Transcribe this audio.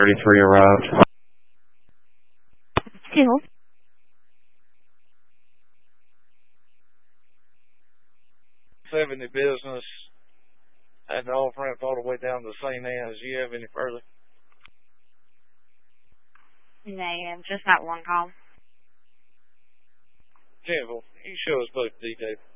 33 arrived. 70 business at the off-ramp all the way down to St. Anne's. Do you have any further? No, just that one call. Jennifer, you show us both details.